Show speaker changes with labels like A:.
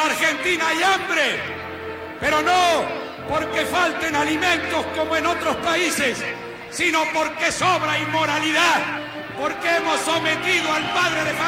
A: la Argentina hay hambre, pero no porque falten alimentos como en otros países, sino porque sobra inmoralidad, porque hemos sometido al padre de familia